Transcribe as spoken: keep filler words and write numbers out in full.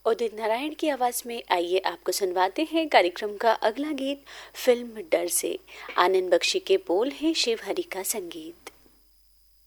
उदित नारायण की आवाज में आइए आपको सुनवाते हैं कार्यक्रम का अगला गीत फिल्म डर से। आनंद बख्शी के बोल हैं, शिव हरि का संगीत।